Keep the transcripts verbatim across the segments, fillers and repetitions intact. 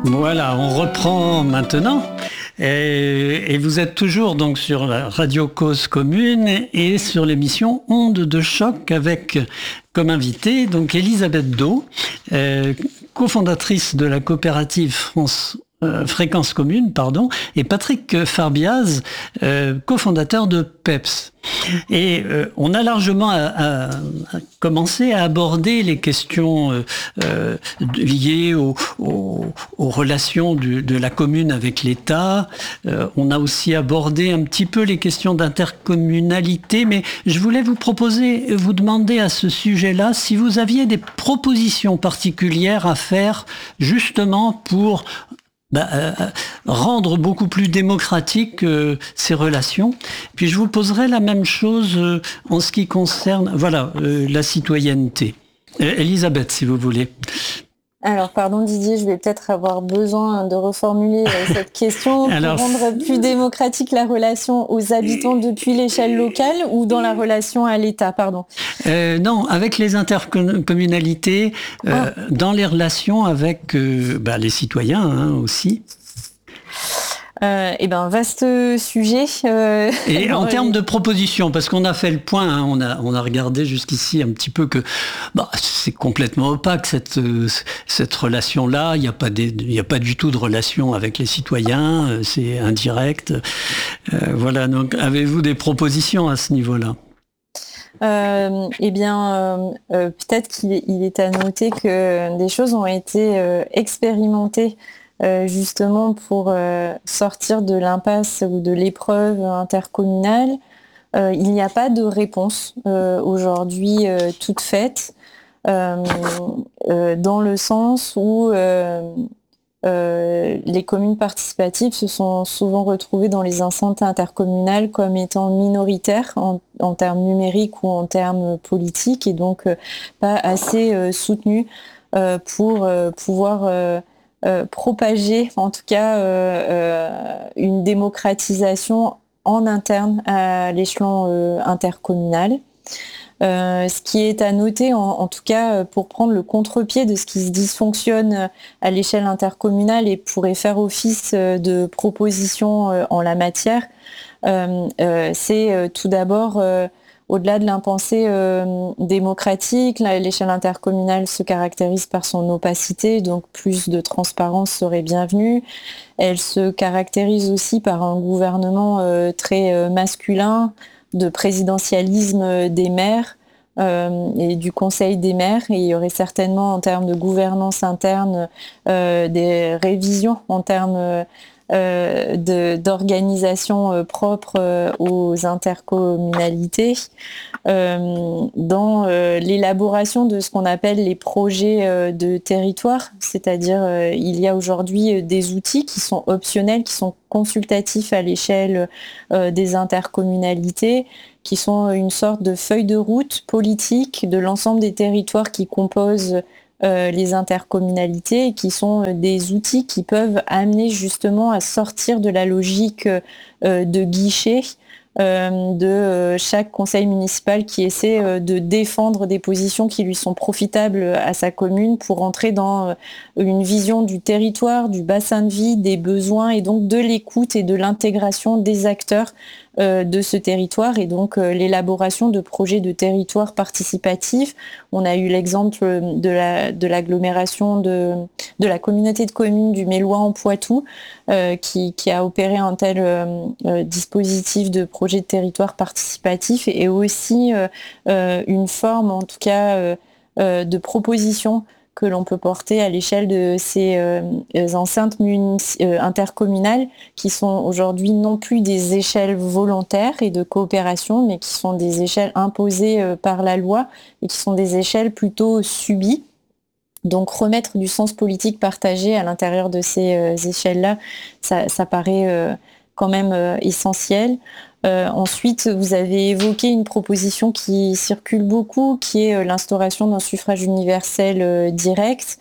Voilà, on reprend maintenant. Et, et vous êtes toujours donc sur la Radio Cause Commune et sur l'émission Ondes de choc avec comme invitée donc Elisabeth Dau, euh, cofondatrice de la coopérative France euh, Fréquence Commune, pardon, et Patrick Farbiaz, euh, cofondateur de PEPS. Et euh, on a largement à, à, à commencé à aborder les questions euh, euh, liées aux, aux, aux relations du, de la commune avec l'État. Euh, on a aussi abordé un petit peu les questions d'intercommunalité, mais je voulais vous proposer, vous demander à ce sujet-là si vous aviez des propositions particulières à faire justement pour Bah, euh, rendre beaucoup plus démocratique euh, ces relations. Puis je vous poserai la même chose euh, en ce qui concerne voilà, euh, la citoyenneté. Euh, Elisabeth, si vous voulez. Alors, pardon Didier, je vais peut-être avoir besoin de reformuler euh, cette question pour Alors, rendre plus démocratique la relation aux habitants depuis l'échelle locale ou dans la relation à l'État, pardon. Euh, non, avec les intercommunalités, euh, ah. dans les relations avec euh, bah, les citoyens hein, aussi. Euh, et ben vaste sujet. Euh, et en termes de propositions, parce qu'on a fait le point, hein, on a on a regardé jusqu'ici un petit peu que bah, c'est complètement opaque cette cette relation-là. Il n'y a pas des, il y a pas du tout de relation avec les citoyens, c'est indirect. Euh, voilà. Donc, avez-vous des propositions à ce niveau-là? Euh, eh bien, euh, euh, peut-être qu'il est, il est à noter que des choses ont été euh, expérimentées. Euh, justement pour euh, sortir de l'impasse ou de l'épreuve intercommunale. Euh, il n'y a pas de réponse euh, aujourd'hui euh, toute faite, euh, euh, dans le sens où euh, euh, les communes participatives se sont souvent retrouvées dans les enceintes intercommunales comme étant minoritaires en, en termes numériques ou en termes politiques et donc euh, pas assez euh, soutenues euh, pour euh, pouvoir euh, Euh, propager en tout cas euh, euh, une démocratisation en interne à l'échelon euh, intercommunal. Euh, ce qui est à noter, en, en tout cas pour prendre le contre-pied de ce qui se dysfonctionne à l'échelle intercommunale et pourrait faire office de proposition euh, en la matière, euh, euh, c'est euh, tout d'abord euh, au-delà de l'impensé euh, démocratique, l'échelle intercommunale se caractérise par son opacité, donc plus de transparence serait bienvenue. Elle se caractérise aussi par un gouvernement euh, très euh, masculin, de présidentialisme des maires euh, et du conseil des maires. Et il y aurait certainement en termes de gouvernance interne euh, des révisions en termes euh, Euh, de, d'organisation euh, propre euh, aux intercommunalités, euh, dans euh, l'élaboration de ce qu'on appelle les projets euh, de territoire, c'est-à-dire euh, il y a aujourd'hui euh, des outils qui sont optionnels, qui sont consultatifs à l'échelle euh, des intercommunalités, qui sont une sorte de feuille de route politique de l'ensemble des territoires qui composent Euh, les intercommunalités et qui sont euh, des outils qui peuvent amener justement à sortir de la logique euh, de guichet euh, de euh, chaque conseil municipal qui essaie euh, de défendre des positions qui lui sont profitables à sa commune pour entrer dans euh, une vision du territoire, du bassin de vie, des besoins et donc de l'écoute et de l'intégration des acteurs Euh, de ce territoire et donc euh, l'élaboration de projets de territoire participatifs. On a eu l'exemple de, la, de l'agglomération de, de la communauté de communes du Mélois en Poitou euh, qui, qui a opéré un tel euh, euh, dispositif de projet de territoire participatif et, et aussi euh, euh, une forme en tout cas euh, euh, de proposition que l'on peut porter à l'échelle de ces euh, enceintes munici- euh, intercommunales qui sont aujourd'hui non plus des échelles volontaires et de coopération, mais qui sont des échelles imposées euh, par la loi et qui sont des échelles plutôt subies. Donc remettre du sens politique partagé à l'intérieur de ces euh, échelles-là, ça, ça paraît euh, quand même euh, essentiel. Euh, ensuite, vous avez évoqué une proposition qui circule beaucoup, qui est euh, l'instauration d'un suffrage universel euh, direct.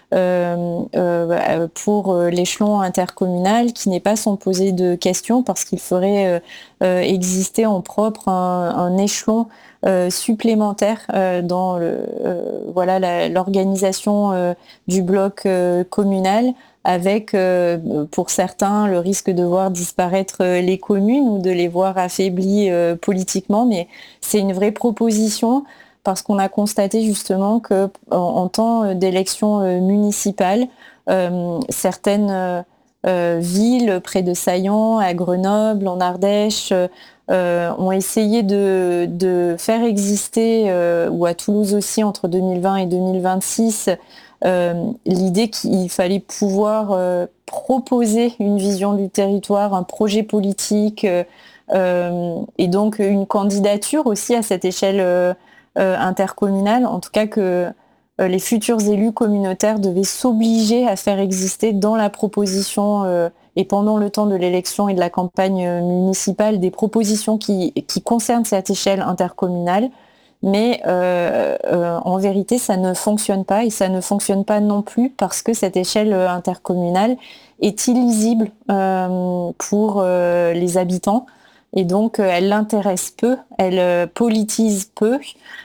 euh, euh, pour l'échelon intercommunal qui n'est pas sans poser de questions parce qu'il ferait euh, exister en propre un, un échelon euh, supplémentaire euh, dans le, euh, voilà, la, l'organisation euh, du bloc euh, communal, avec euh, pour certains le risque de voir disparaître les communes ou de les voir affaiblies euh, politiquement, mais c'est une vraie proposition parce qu'on a constaté justement que en, en temps d'élection euh, municipale, euh, certaines euh, euh, villes près de Saillant, à Grenoble, en Ardèche, euh, ont essayé de, de faire exister, euh, ou à Toulouse aussi entre deux mille vingt et deux mille vingt-six, Euh, l'idée qu'il fallait pouvoir euh, proposer une vision du territoire, un projet politique euh, euh, et donc une candidature aussi à cette échelle euh, euh, intercommunale, en tout cas que euh, les futurs élus communautaires devaient s'obliger à faire exister dans la proposition euh, et pendant le temps de l'élection et de la campagne municipale des propositions qui, qui concernent cette échelle intercommunale. Mais euh, euh, en vérité, ça ne fonctionne pas et ça ne fonctionne pas non plus parce que cette échelle intercommunale est illisible euh, pour euh, les habitants et donc euh, elle l'intéresse peu, elle euh, politise peu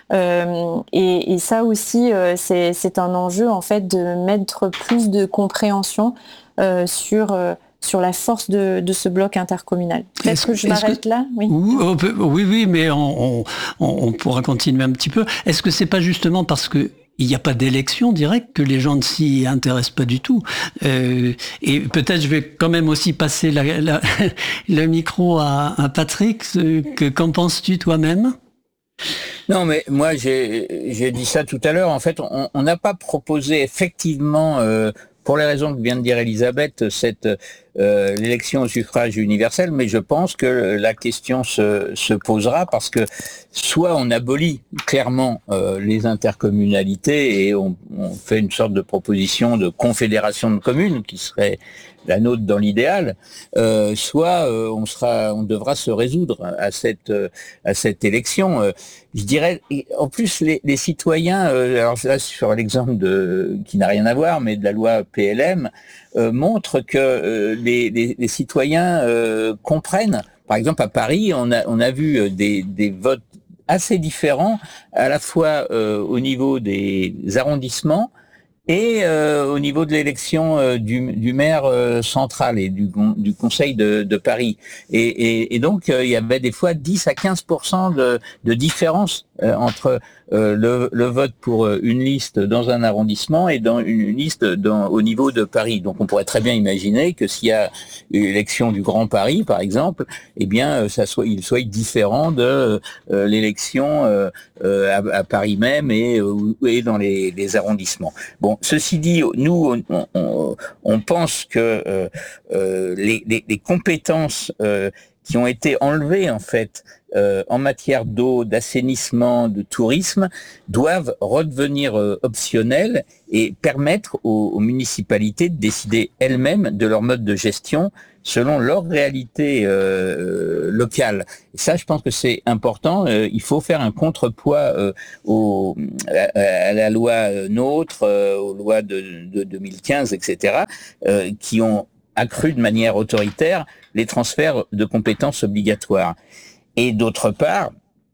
euh, et, et ça aussi euh, c'est, c'est un enjeu en fait de mettre plus de compréhension euh, sur euh, sur la force de, de ce bloc intercommunal. Peut-être est-ce, que je m'arrête que, là oui. oui, oui, mais on, on, on pourra continuer un petit peu. Est-ce que c'est pas justement parce que il n'y a pas d'élection directe que les gens ne s'y intéressent pas du tout euh, et peut-être je vais quand même aussi passer la, la, le micro à, à Patrick. Que, qu'en penses-tu toi-même ? Non, mais moi j'ai, j'ai dit ça tout à l'heure. En fait, on n'a pas proposé effectivement... Euh, pour les raisons que vient de dire Elisabeth, cette euh, l'élection au suffrage universel, mais je pense que la question se, se posera parce que soit on abolit clairement euh, les intercommunalités et on, on fait une sorte de proposition de confédération de communes qui serait la nôtre dans l'idéal, euh, soit euh, on sera, on devra se résoudre à cette euh, à cette élection. Euh, je dirais, en plus les, les citoyens, euh, alors là sur l'exemple de qui n'a rien à voir, mais de la loi P L M, euh, montre que euh, les, les, les citoyens euh, comprennent. Par exemple à Paris, on a on a vu des des votes assez différents, à la fois euh, au niveau des arrondissements et euh, au niveau de l'élection euh, du, du maire euh, central et du, du conseil de, de Paris. Et, et, et donc, euh, il y avait des fois dix à quinze pour cent de, de différence euh, entre euh, le, le vote pour une liste dans un arrondissement et dans une liste dans, au niveau de Paris. Donc, on pourrait très bien imaginer que s'il y a une élection du Grand Paris, par exemple, eh bien, ça soit, il soit différent de euh, l'élection euh, euh, à, à Paris même et, et dans les, les arrondissements. Bon, ceci dit, nous, on, on, on pense que euh, euh, les, les, les compétences euh, qui ont été enlevées, en fait, euh, en matière d'eau, d'assainissement, de tourisme, doivent redevenir euh, optionnelles et permettre aux, aux municipalités de décider elles-mêmes de leur mode de gestion selon leur réalité euh, locale. Et ça, je pense que c'est important. Euh, il faut faire un contrepoids euh, au, à, à la loi NOTRe, euh, aux lois de, de deux mille quinze, et cetera, euh, qui ont accru de manière autoritaire les transferts de compétences obligatoires. Et d'autre part,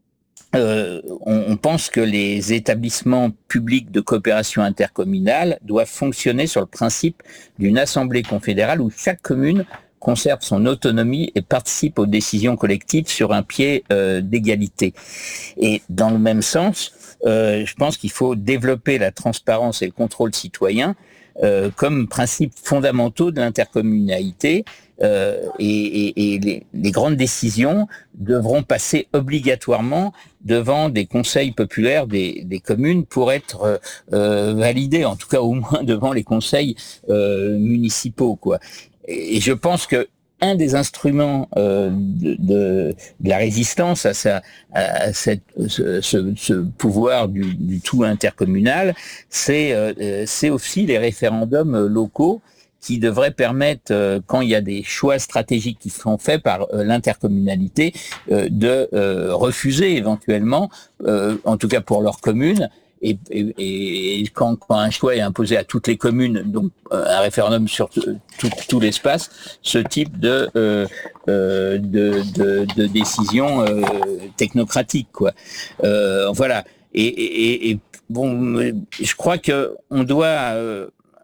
euh, on, on pense que les établissements publics de coopération intercommunale doivent fonctionner sur le principe d'une assemblée confédérale où chaque commune conserve son autonomie et participe aux décisions collectives sur un pied euh, d'égalité. Et dans le même sens, euh, je pense qu'il faut développer la transparence et le contrôle citoyen euh, comme principes fondamentaux de l'intercommunalité. Euh, et, et, et les, les grandes décisions devront passer obligatoirement devant des conseils populaires des, des communes pour être euh, validées, en tout cas au moins devant les conseils euh, municipaux, quoi. Et, et je pense que un des instruments euh, de, de, de la résistance à, sa, à cette, ce, ce, ce pouvoir du, du tout intercommunal, c'est, euh, c'est aussi les référendums locaux qui devrait permettre, euh, quand il y a des choix stratégiques qui sont faits par euh, l'intercommunalité, euh, de euh, refuser éventuellement, euh, en tout cas pour leur commune, et, et, et quand, quand un choix est imposé à toutes les communes, donc un référendum sur tout, tout, tout l'espace, ce type de, euh, euh, de, de, de décision euh, technocratique, quoi. Euh, voilà. Et, et, et bon, je crois que on doit, euh,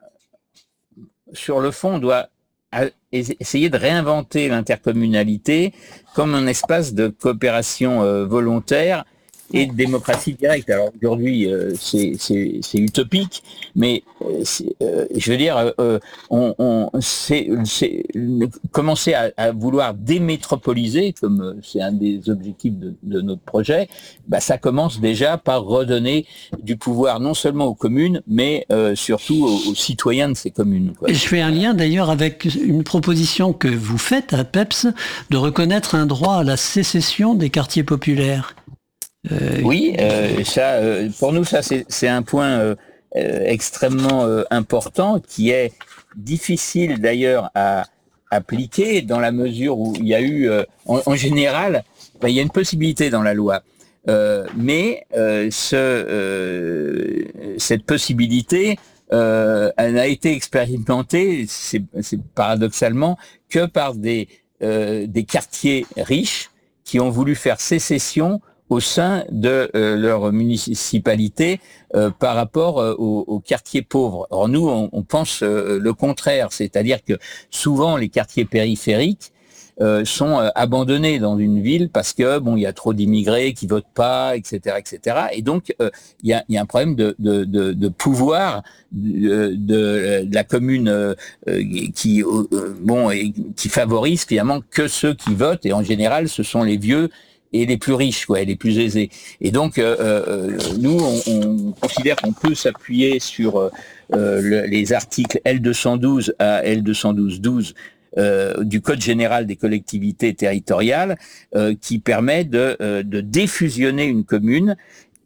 sur le fond, on doit essayer de réinventer l'intercommunalité comme un espace de coopération euh, volontaire et de démocratie directe. Alors aujourd'hui, euh, c'est, c'est, c'est utopique, mais euh, euh, je veux dire, euh, on, on c'est, c'est, commencer à, à vouloir démétropoliser, comme c'est un des objectifs de, de notre projet, bah, ça commence déjà par redonner du pouvoir non seulement aux communes, mais euh, surtout aux, aux citoyens de ces communes, quoi. Je fais un lien d'ailleurs avec une proposition que vous faites à P E P S de reconnaître un droit à la sécession des quartiers populaires. Euh, oui, euh, ça, euh, pour nous, ça c'est, c'est un point euh, euh, extrêmement euh, important qui est difficile d'ailleurs à appliquer dans la mesure où il y a eu, euh, en, en général, ben, il y a une possibilité dans la loi, euh, mais euh, ce, euh, cette possibilité, euh, elle n'a été expérimentée, c'est, c'est paradoxalement, que par des, euh, des quartiers riches qui ont voulu faire sécession au sein de euh, leur municipalité euh, par rapport euh, aux, aux quartiers pauvres. Or nous, on, on pense euh, le contraire, c'est-à-dire que souvent les quartiers périphériques euh, sont euh, abandonnés dans une ville parce que bon, il y a trop d'immigrés qui votent pas, et cetera, et cetera. Et donc euh, il y a, il y a un problème de, de, de, de pouvoir de, de, de la commune euh, qui euh, bon et qui favorise finalement que ceux qui votent. Et en général, ce sont les vieux et les plus riches, quoi, et les plus aisés. Et donc, euh, euh, nous, on, on considère qu'on peut s'appuyer sur euh, le, les articles L deux cent douze à L deux cent douze douze euh, du Code général des collectivités territoriales, euh, qui permet de, euh, de défusionner une commune.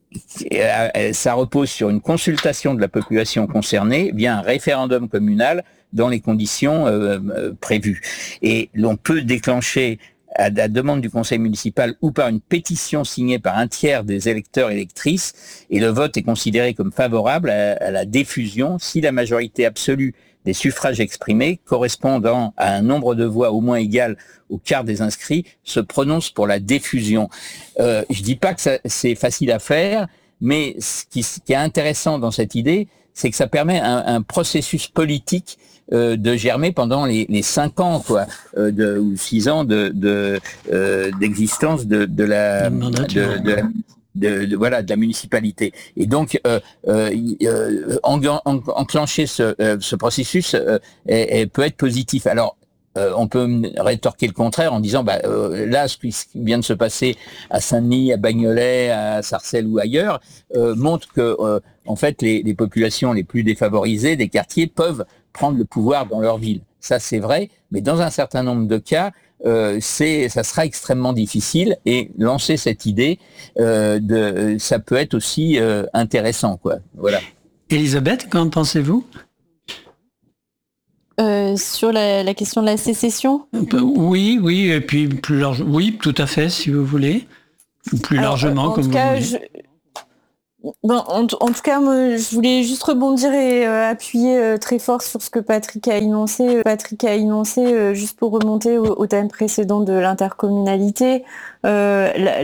Ça repose sur une consultation de la population concernée via un référendum communal dans les conditions euh, euh, prévues. Et l'on peut déclencher à la demande du conseil municipal ou par une pétition signée par un tiers des électeurs et électrices, et le vote est considéré comme favorable à, à la diffusion si la majorité absolue des suffrages exprimés correspondant à un nombre de voix au moins égal au quart des inscrits se prononce pour la diffusion. Euh, je dis pas que ça, c'est facile à faire, mais ce qui, ce qui est intéressant dans cette idée, c'est que ça permet un, un processus politique euh, de germer pendant les, les cinq ans, quoi, euh, de, ou six ans de, de euh, d'existence de, de la, de, de la De, de, voilà, de la municipalité. Et donc, euh, euh, euh, en, en, enclencher ce, euh, ce processus euh, est, est, peut être positif. Alors, euh, on peut rétorquer le contraire en disant, bah, euh, là, ce qui vient de se passer à Saint-Denis, à Bagnolet, à Sarcelles ou ailleurs, euh, montre que, euh, en fait, les, les populations les plus défavorisées des quartiers peuvent prendre le pouvoir dans leur ville. Ça, c'est vrai, mais dans un certain nombre de cas, Euh, c'est, ça sera extrêmement difficile, et lancer cette idée, euh, de, ça peut être aussi euh, intéressant, quoi. Voilà. Elisabeth, qu'en pensez-vous ? euh, Sur la, la question de la sécession ? Oui, oui, et puis plus large, oui, tout à fait, si vous voulez, ou plus Alors, largement, comme vous voulez. Je... Bon, en, en tout cas, moi, je voulais juste rebondir et euh, appuyer euh, très fort sur ce que Patrick a énoncé. Patrick a énoncé, euh, juste pour remonter au, au thème précédent de l'intercommunalité, euh, la,